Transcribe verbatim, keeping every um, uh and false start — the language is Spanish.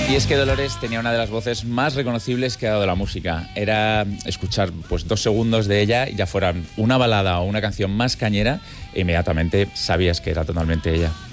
Y es que Dolores tenía una de las voces más reconocibles que ha dado la música. Era escuchar pues dos segundos de ella y ya fueran una balada o una canción más cañera, e inmediatamente sabías que era totalmente ella.